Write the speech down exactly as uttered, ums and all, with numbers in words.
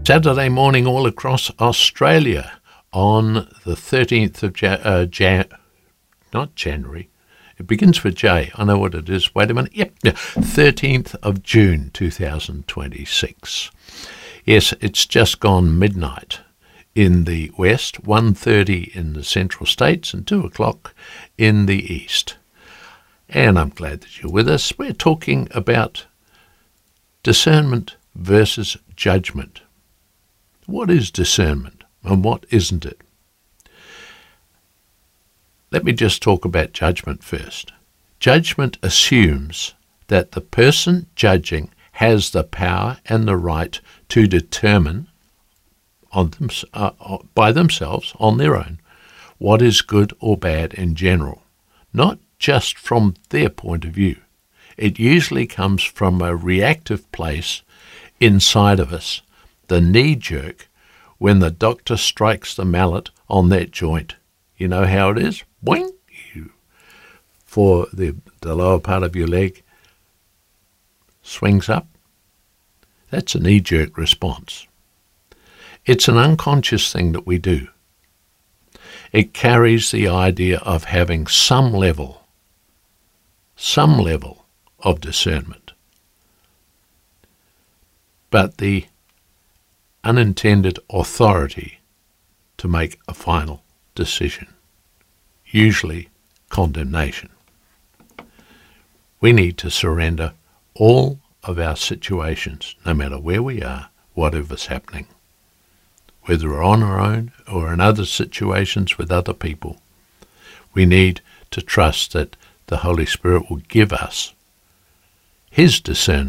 Saturday morning all across Australia on the thirteenth of ja- uh, Jan- not January. It begins with J. I know what it is. Wait a minute. Yep. Yeah. thirteenth of June two thousand twenty-six. Yes, it's just gone midnight in the west, one thirty in the central states and two o'clock in the east. And I'm glad that you're with us. We're talking about discernment versus judgment. What is discernment and what isn't it? Let me just talk about judgment first. Judgment assumes that the person judging has the power and the right to determine on them, uh, by themselves, on their own, what is good or bad in general, not just from their point of view. It usually comes from a reactive place inside of us, the knee-jerk, when the doctor strikes the mallet on that joint. You know how it is? Boing! You, for the, the lower part of your leg swings up. That's a knee-jerk response. It's an unconscious thing that we do. It carries the idea of having some level, some level of discernment. But the unintended authority to make a final decision, usually condemnation. We need to surrender all of our situations, no matter where we are, whatever's happening, whether we're on our own or in other situations with other people. We need to trust that the Holy Spirit will give us His discernment